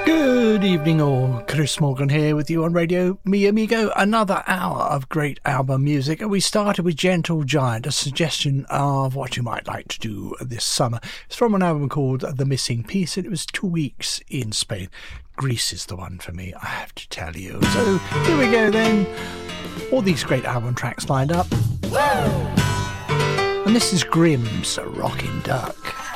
Good evening all, Chris Morgan here with you on Radio Mi Amigo, another hour of great album music. And we started with Gentle Giant, a suggestion of what you might like to do this summer. It's from an album called The Missing Piece, and it was 2 weeks in Spain. Greece is the one for me, I have to tell you. So here we go then, all these great album tracks lined up. And this is Grimm's Rockin' Duck.